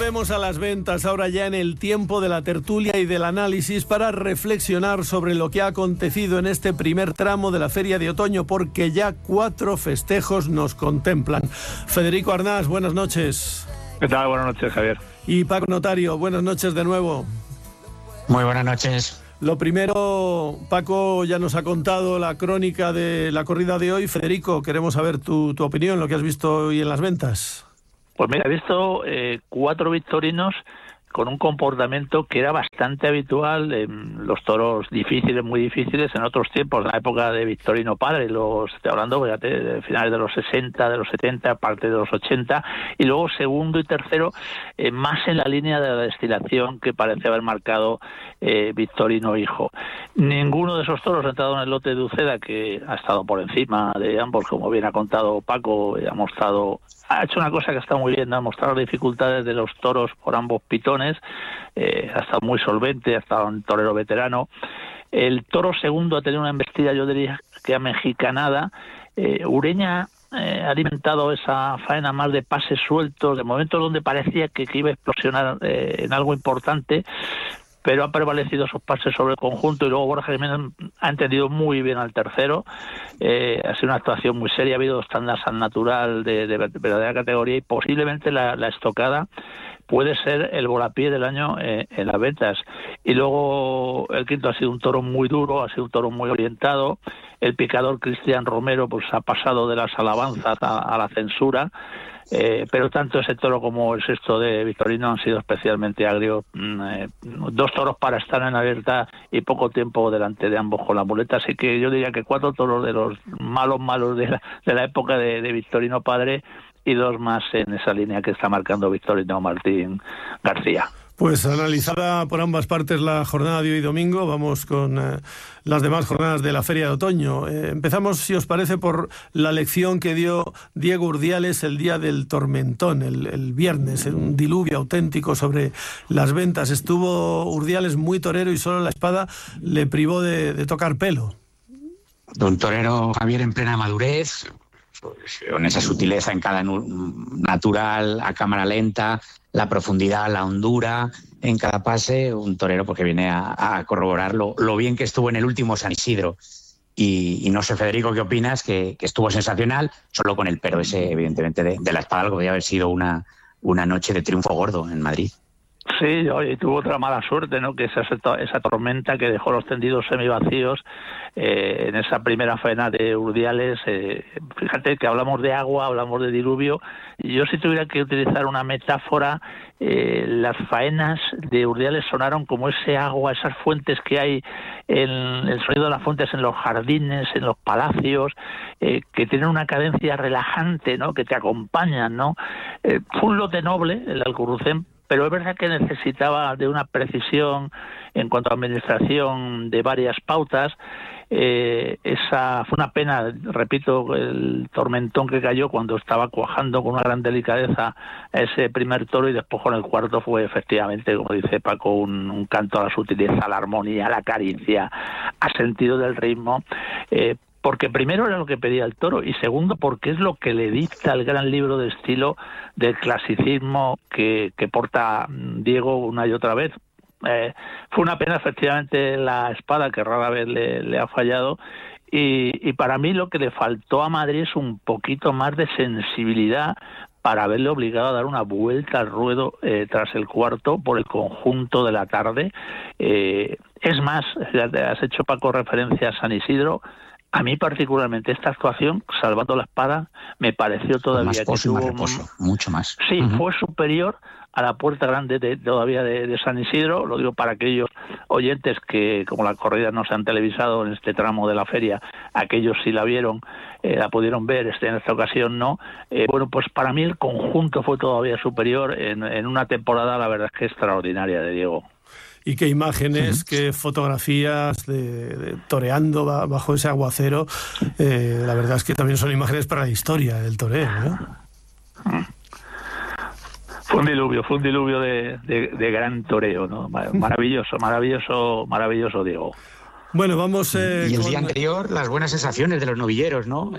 Volvemos a las ventas, ahora ya en el tiempo de la tertulia y del análisis para reflexionar sobre lo que ha acontecido en este primer tramo de la Feria de Otoño, porque ya 4 festejos nos contemplan. Federico Arnás, buenas noches. ¿Qué tal? Buenas noches, Javier. Y Paco Notario, buenas noches de nuevo. Muy buenas noches. Lo primero, Paco ya nos ha contado la crónica de la corrida de hoy. Federico, queremos saber tu opinión, lo que has visto hoy en las ventas. Pues mira, he visto 4 victorinos con un comportamiento que era bastante habitual en los toros difíciles, muy difíciles, en otros tiempos, en la época de Victorino Padre, estoy hablando, fíjate, de finales de los 60, de los 70, parte de los 80, y luego segundo y tercero, más en la línea de la destilación que parece haber marcado Victorino Hijo. Ninguno de esos toros ha entrado en el lote de Uceda, que ha estado por encima de ambos, como bien ha contado Paco, ha hecho una cosa que está muy bien, ha mostrado las dificultades de los toros por ambos pitones, ha estado muy solvente, ha estado un torero veterano. El toro segundo ha tenido una embestida, yo diría que amexicanada. Ureña ha alimentado esa faena más de pases sueltos, de momentos donde parecía que iba a explosionar en algo importante, pero ha prevalecido esos pases sobre el conjunto, y luego Borja Jiménez ha entendido muy bien al tercero. Ha sido una actuación muy seria, ha habido 2 tandas al natural de verdadera categoría, y posiblemente la estocada puede ser el volapié del año en las ventas. Y luego el quinto ha sido un toro muy duro, ha sido un toro muy orientado. El picador Cristian Romero pues ha pasado de las alabanzas a la censura. Pero tanto ese toro como el sexto de Victorino han sido especialmente agrios. 2 toros para estar en abierta y poco tiempo delante de ambos con la muleta, así que yo diría que 4 toros de los malos de la época de Victorino Padre, y 2 más en esa línea que está marcando Victorino Martín García. Pues analizada por ambas partes la jornada de hoy domingo, vamos con las demás jornadas de la Feria de Otoño. Empezamos, si os parece, por la lección que dio Diego Urdiales el día del tormentón, el viernes, en un diluvio auténtico sobre las ventas. Estuvo Urdiales muy torero y solo la espada le privó de tocar pelo. Un torero, Javier, en plena madurez, con esa sutileza en cada natural, a cámara lenta, la profundidad, la hondura en cada pase, un torero porque viene a corroborar lo bien que estuvo en el último San Isidro. Y no sé, Federico, ¿qué opinas? Que estuvo sensacional, solo con el pero ese, evidentemente, de la espada, algo que podría haber sido una noche de triunfo gordo en Madrid. Sí, y tuvo otra mala suerte, ¿no? Que es esa tormenta que dejó los tendidos semivacíos en esa primera faena de Urdiales. Fíjate que hablamos de agua, hablamos de diluvio, y yo, si tuviera que utilizar una metáfora, las faenas de Urdiales sonaron como ese agua, esas fuentes que hay, el sonido de las fuentes en los jardines, en los palacios, que tienen una cadencia relajante, ¿no? Que te acompañan, ¿no? Fue un lote noble el Alcurucén, pero es verdad que necesitaba de una precisión en cuanto a administración de varias pautas. Esa fue una pena, repito, el tormentón que cayó cuando estaba cuajando con una gran delicadeza ese primer toro, y después con el cuarto fue efectivamente, como dice Paco, un canto a la sutileza, a la armonía, a la caricia, a sentido del ritmo. Porque primero era lo que pedía el toro, y segundo porque es lo que le dicta el gran libro de estilo del clasicismo que porta Diego una y otra vez. Fue una pena, efectivamente, la espada, que rara vez le ha fallado, y para mí lo que le faltó a Madrid es un poquito más de sensibilidad para haberle obligado a dar una vuelta al ruedo tras el cuarto por el conjunto de la tarde. Es más, has hecho, Paco, referencia a San Isidro. A mí particularmente esta actuación, salvando la espada, me pareció todavía más pozo, que tuvo más reposo, mucho más. Sí, fue superior a la puerta grande de San Isidro. Lo digo para aquellos oyentes que, como la corrida no se han televisado en este tramo de la feria, aquellos sí la vieron, la pudieron ver, en esta ocasión no. Bueno, pues para mí el conjunto fue todavía superior en una temporada, la verdad es que extraordinaria, de Diego. Y qué imágenes, qué fotografías de toreando bajo ese aguacero. La verdad es que también son imágenes para la historia del toreo, ¿no? Fue un diluvio de gran toreo, ¿no? Maravilloso, Diego. Bueno, vamos... y el día anterior, las buenas sensaciones de los novilleros, ¿no?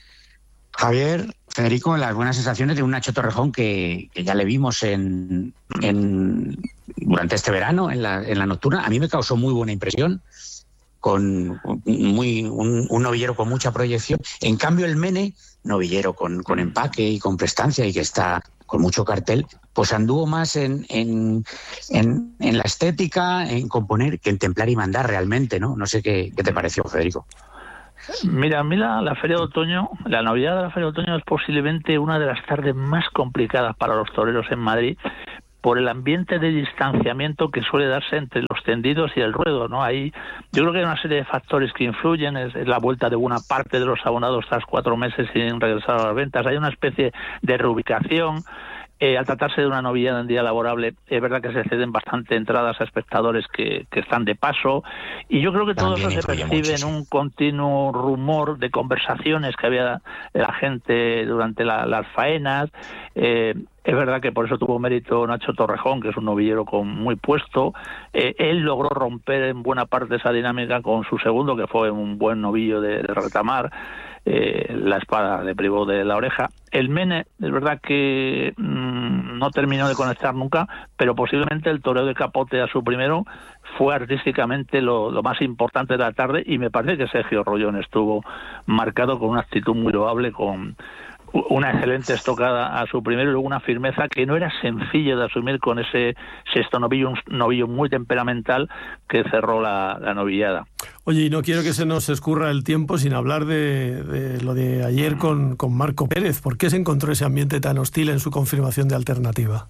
Javier, Federico, las buenas sensaciones de un Nacho Torrejón que ya le vimos en durante este verano en la nocturna. A mí me causó muy buena impresión, con un novillero con mucha proyección. En cambio el Mene, novillero con empaque y con prestancia y que está con mucho cartel, pues anduvo más en la estética, en componer, que en templar y mandar realmente, ¿no? No sé qué te pareció, Federico. Mira, a mí la Feria de Otoño, la Navidad de la Feria de Otoño es posiblemente una de las tardes más complicadas para los toreros en Madrid, por el ambiente de distanciamiento que suele darse entre los tendidos y el ruedo, ¿no? Ahí yo creo que hay una serie de factores que influyen, es la vuelta de buena parte de los abonados tras 4 meses sin regresar a las ventas, hay una especie de reubicación. Al tratarse de una novillada en día laborable, es verdad que se ceden bastante entradas a espectadores que están de paso, y yo creo que todo eso se percibe en un continuo rumor de conversaciones que había la gente durante las faenas. Es verdad que por eso tuvo mérito Nacho Torrejón, que es un novillero con muy puesto. Él logró romper en buena parte esa dinámica con su segundo, que fue un buen novillo de retamar. La espada le privó de la oreja. El Mene, es verdad que no terminó de conectar nunca, pero posiblemente el toreo de Capote a su primero fue artísticamente lo más importante de la tarde, y me parece que Sergio Rollón estuvo marcado con una actitud muy loable, con una excelente estocada a su primero y luego una firmeza que no era sencillo de asumir con ese sexto novillo, un novillo muy temperamental que cerró la novillada. Oye, y no quiero que se nos escurra el tiempo sin hablar de lo de ayer con Marco Pérez. ¿Por qué se encontró ese ambiente tan hostil en su confirmación de alternativa?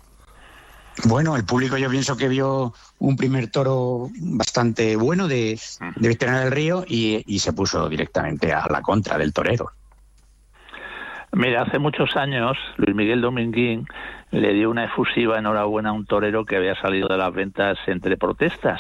Bueno, el público yo pienso que vio un primer toro bastante bueno de Victoriano del Río y se puso directamente a la contra del torero. Mira, hace muchos años Luis Miguel Dominguín le dio una efusiva enhorabuena a un torero que había salido de las ventas entre protestas.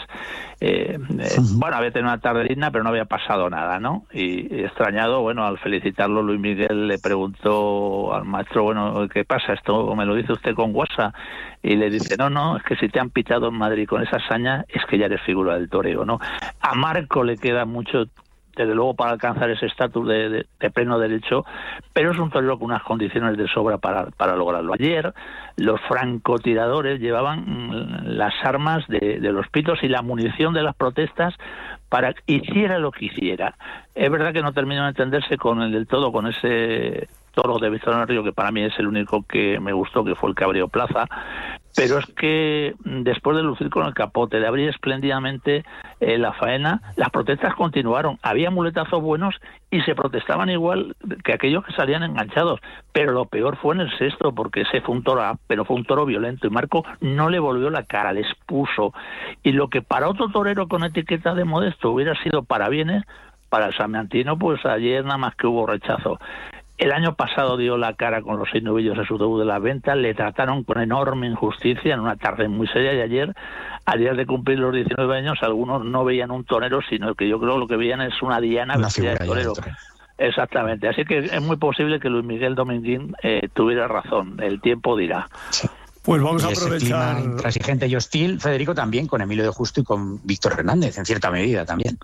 Bueno, había tenido una tarde digna, pero no había pasado nada, ¿no? Y extrañado, bueno, al felicitarlo, Luis Miguel le preguntó al maestro, bueno, ¿qué pasa? ¿Esto me lo dice usted con WhatsApp? Y le dice, no, es que si te han pitado en Madrid con esa hazaña, es que ya eres figura del toreo, ¿no? A Marco le queda mucho, desde luego, para alcanzar ese estatus de pleno derecho, pero es un torero con unas condiciones de sobra para lograrlo. Ayer los francotiradores llevaban las armas de los pitos y la munición de las protestas para que hiciera lo que hiciera. Es verdad que no terminó de entenderse del todo con ese toro de Victoriano del Río, que para mí es el único que me gustó, que fue el que abrió plaza, pero es que después de lucir con el Capote, de abrir espléndidamente la faena, las protestas continuaron. Había muletazos buenos y se protestaban igual que aquellos que salían enganchados, pero lo peor fue en el sexto, porque ese fue un toro, pero fue un toro violento, y Marco no le volvió la cara, le expuso, y lo que para otro torero con etiqueta de modesto hubiera sido parabienes, para el salmantino, pues ayer nada más que hubo rechazo. El año pasado dio la cara con los 6 novillos a su debut de las ventas, le trataron con enorme injusticia en una tarde muy seria, y ayer, al día de cumplir los 19 años, algunos no veían un torero, sino que yo creo que lo que veían es una diana vestida de torero. Exactamente, así que es muy posible que Luis Miguel Dominguín tuviera razón, el tiempo dirá. Sí. Pues vamos a aprovechar. Ese clima intransigente y hostil, Federico, también con Emilio de Justo y con Víctor Hernández, en cierta medida también.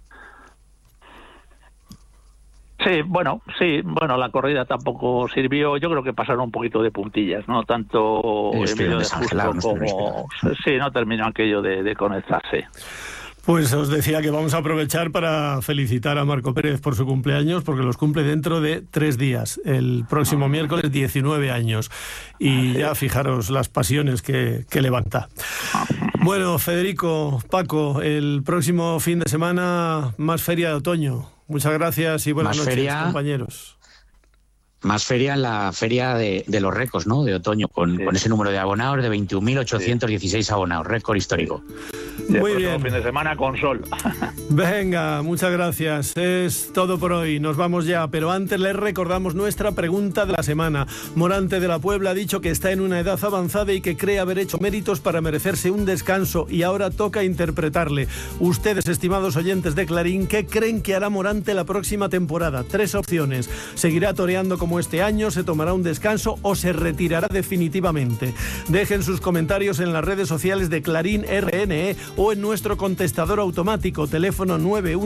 Sí, bueno, la corrida tampoco sirvió. Yo creo que pasaron un poquito de puntillas, ¿no? Tanto Emilio de Justo como... Sí, no terminó aquello de conectarse. Pues os decía que vamos a aprovechar para felicitar a Marco Pérez por su cumpleaños, porque los cumple dentro de 3 días, el próximo miércoles, 19 años. Y ya fijaros las pasiones que levanta. Bueno, Federico, Paco, el próximo fin de semana, más feria de otoño. Muchas gracias y buenas noches, compañeros. Más feria en la feria de los récords, ¿no? De otoño, con ese número de abonados de 21.816 abonados, récord histórico. Muy bien. Fin de semana con sol. Venga, muchas gracias. Es todo por hoy. Nos vamos ya, pero antes les recordamos nuestra pregunta de la semana. Morante de la Puebla ha dicho que está en una edad avanzada y que cree haber hecho méritos para merecerse un descanso, y ahora toca interpretarle. Ustedes, estimados oyentes de Clarín, ¿qué creen que hará Morante la próxima temporada? 3 opciones. ¿Seguirá toreando como este año, se tomará un descanso o se retirará definitivamente? Dejen sus comentarios en las redes sociales de Clarín RNE o en nuestro contestador automático, teléfono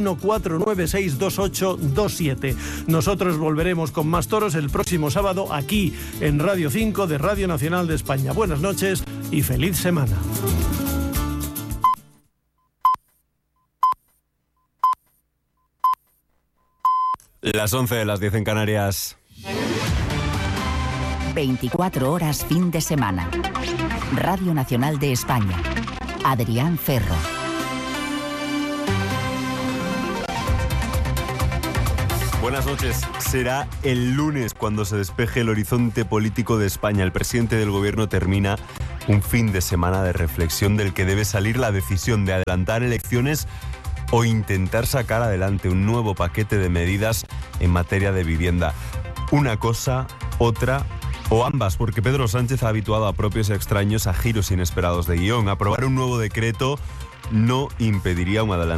914962827. Nosotros volveremos con más toros el próximo sábado aquí en Radio 5 de Radio Nacional de España. Buenas noches y feliz semana. Las 11, las 10 en Canarias. 24 horas fin de semana. Radio Nacional de España. Adrián Ferro. Buenas noches. Será el lunes cuando se despeje el horizonte político de España. El presidente del gobierno termina un fin de semana de reflexión del que debe salir la decisión de adelantar elecciones o intentar sacar adelante un nuevo paquete de medidas en materia de vivienda. Una cosa, otra o ambas, porque Pedro Sánchez ha habituado a propios y extraños a giros inesperados de guión. Aprobar un nuevo decreto no impediría un adelantamiento